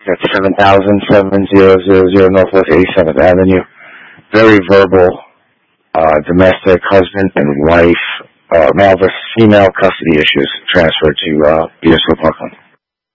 That's 7000 Northwest 87th Avenue. Very verbal, domestic husband and wife, male versus female custody issues transferred to Bearsville, Parkland.